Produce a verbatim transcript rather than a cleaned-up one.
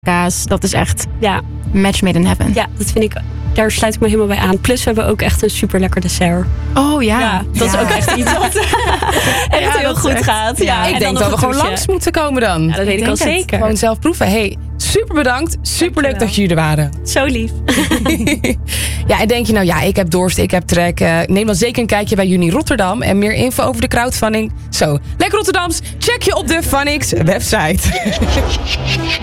kaas. Dat is echt Ja. match made in heaven. Ja, dat vind ik... Daar sluit ik me helemaal bij aan. Plus we hebben ook echt een super lekker dessert. Oh ja. Ja, dat Ja. is ook echt iets wat echt Ja, heel dat is goed echt- gaat. Ja, Ja, Ik en denk dan dat nog we een gewoon toetje. langs moeten komen dan. Ja, dat weet ik, denk al het. zeker. Gewoon zelf proeven. Hey, super bedankt. Super leuk Dankjewel. dat jullie er waren. Zo lief. Ja, en denk je nou, ja, ik heb dorst, ik heb trek. Uh, neem dan zeker een kijkje bij Uni Rotterdam. En meer info over de crowdfunding. Zo, lekker Rotterdams. Check je op de Funix website.